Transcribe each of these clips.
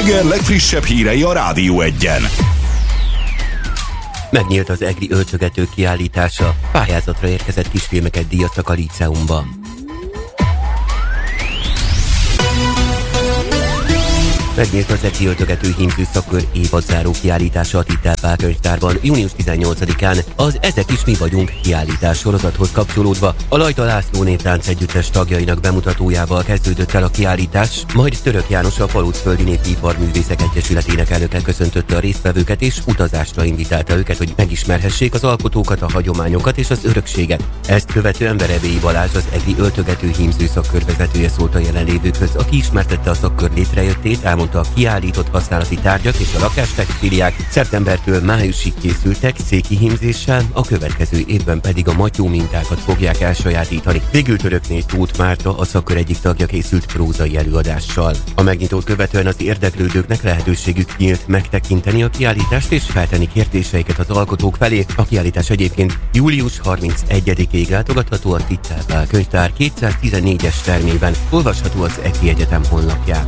reggel legfrissebb hírei a Rádió Egyen. Megnyílt az EGRI öltögető kiállítása. Pályázatra érkezett kisfilmeket díjaztak a Líceumban. Megnyílt az EGRI öltögető hímző szakkör évadzáró kiállítása a Titel Pál könyvtárban június 18-án az Ezek is mi vagyunk kiállítás sorozathoz kapcsolódva. A Lajta László Néptánc Együttes tagjainak bemutatójával kezdődött el a kiállítás, majd Török János a Falucföldi Népi Iparművészek Egyesületének elnöke köszöntötte a résztvevőket és utazásra invitálta őket, hogy megismerhessék az alkotókat, a hagyományokat és az örökséget. Ezt követően Verebélyi Balázs, az EGRI öltögető hímző szakkör vezetője szólt a jelenlévőkhöz, aki ismertette a szakkör létrejöttét, elmondta, a kiállított használati tárgyak és a lakástextíliák szeptembertől májusig készültek széki hímzéssel, a következő évben pedig a matyó mintákat fogják elsajátítani. Végül Törökné Tóth Márta, a szakkör egyik tagja készült prózai előadással. A megnyitót követően az érdeklődőknek lehetőségük nyílt megtekinteni a kiállítást és feltenni kérdéseiket az alkotók felé. A kiállítás egyébként július 31-ig látogatható a Titel Pál könyvtár 214-es termében, olvasható az EGRI Egyetem honlapján.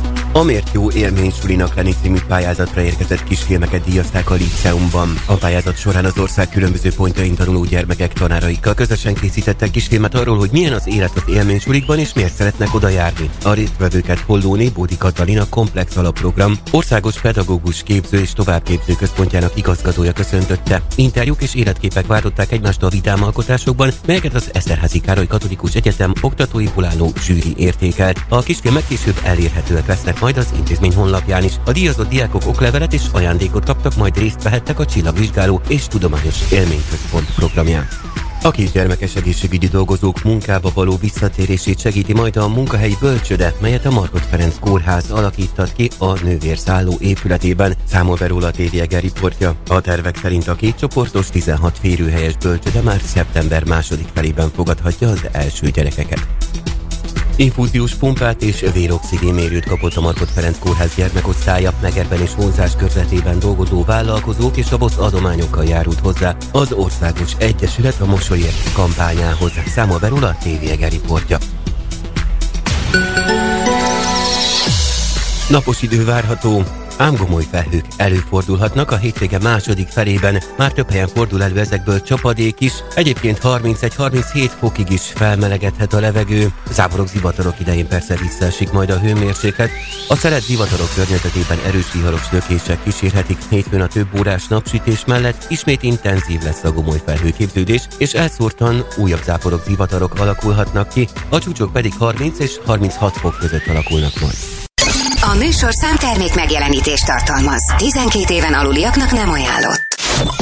A Mért jó élmény sulinak lenni című pályázatra érkezett kisfilmeket díjazták a Líceumban. A pályázat során az ország különböző pontjain tanuló gyermekek tanáraikkal közösen készítettek kisfilmet arról, hogy milyen az élet az élménysulikban és miért szeretnek oda járni. A résztvevőket Hollóné Bódi Katalin, a Komplex Alapprogram országos pedagógus képző és továbbképző központjának igazgatója köszöntötte. Interjúk és életképek váltották egymást a vitámalkotásokban, melyeket az Eszterházy Károly Katolikus Egyetem oktatóiból álló zsűri értékelt. A kisfilmek később elérhetőek lesznek majd az intézmény honlapján is. A díjazott diákok oklevelet és ajándékot kaptak, majd részt vehettek a Csillagvizsgáló és Tudományos Élményközpont programján. A kisgyermekes egészségügyi dolgozók munkába való visszatérését segíti majd a munkahelyi bölcsőde, melyet a Margott Ferenc Kórház alakított ki a nővérszálló épületében, számol be róla a TV Egyen riportja. A tervek szerint a kétcsoportos 16 férőhelyes bölcsőde már szeptember második felében fogadhatja az első gyerekeket. Infúziós pumpát és véroxigénmérőt kapott a Margott Ferenc Kórház gyermekosztálya, Megerben és vonzás körzetében dolgozó vállalkozók és a BOSZ adományokkal járult hozzá az Országos Egyesület a Mosolyért kampányához, számol be róla a TV Egyen riportja. Napos idő várható, ám gomoly felhők előfordulhatnak a hétvége második felében. Már több helyen fordul elő ezekből csapadék is, egyébként 31-37 fokig is felmelegedhet a levegő. Záporok, zivatarok idején persze visszaesik majd a hőmérséklet. A szelet zivatarok környezetében erős viharos lökések kísérhetik. Hétfőn a több órás napsütés mellett ismét intenzív lesz a gomoly felhőképződés, és elszórtan újabb záporok, zivatarok alakulhatnak ki, a csúcsok pedig 30 és 36 fok között alakulnak majd. A műsor számtermék megjelenítést tartalmaz. 12 éven aluliaknak nem ajánlott.